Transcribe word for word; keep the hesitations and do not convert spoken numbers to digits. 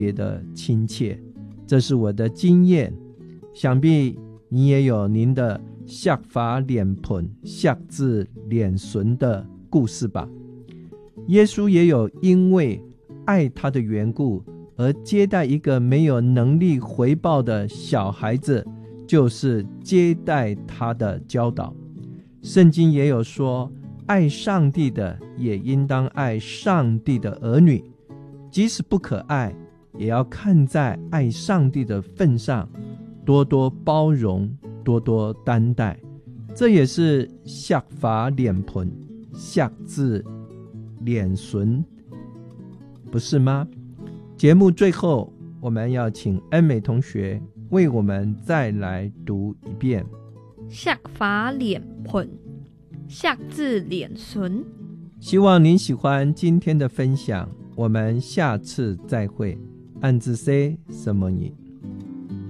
别的亲切。这是我的经验，想必你也有您的削发脸盆削至脸唇的故事吧。耶稣也有因为爱他的缘故而接待一个没有能力回报的小孩子，就是接待他的教导。圣经也有说，爱上帝的也应当爱上帝的儿女，即使不可爱，也要看在爱上帝的份上，多多包容，多多担待。这也是削发脸盆削至脸唇，不是吗？节目最后，我们要请恩美同学为我们再来读一遍。 削发脸盆削至脸唇。 希望您喜欢今天的分享，我们下次再会。安之 C 什么你？